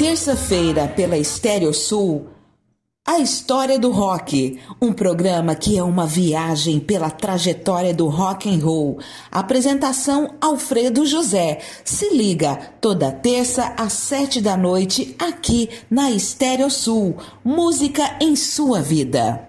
terça-feira, pela Estéreo Sul, A História do Rock, um programa que é uma viagem pela trajetória do rock and roll. Apresentação Alfredo José. Se liga, toda terça às 7 da noite, aqui na Estéreo Sul. Música em sua vida.